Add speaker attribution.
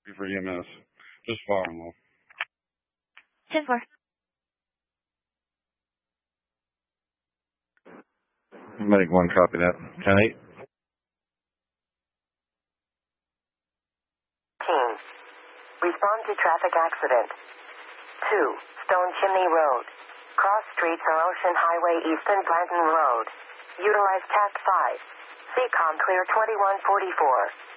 Speaker 1: for EMS. Just fire them off.
Speaker 2: 10-4.
Speaker 1: Medic 1, copy that. 10-8.
Speaker 3: Team, respond to traffic accident. 2, Stone Chimney Road. Cross streets are Ocean Highway Easton Blanton Road. Utilize TAC 5. CCOM clear 2144.